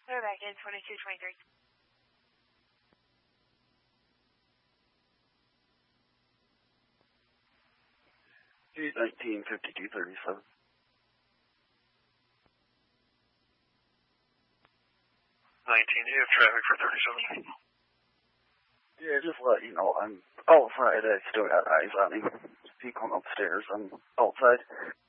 Go back in 2223. 195237. 19, you have traffic for 37. Yeah, just let you know, I'm outside. I still got eyes on him. He come upstairs. I'm outside.